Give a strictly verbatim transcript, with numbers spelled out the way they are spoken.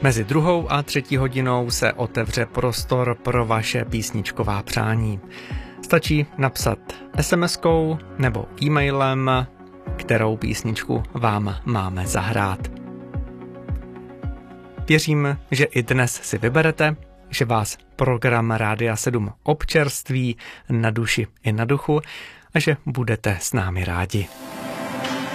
Mezi druhou a třetí hodinou se otevře prostor pro vaše písničková přání. Stačí napsat es em eskou nebo e-mailem, kterou písničku vám máme zahrát. Věřím, že i dnes si vyberete, že vás program Rádia sedm občerství na duši i na duchu a že budete s námi rádi.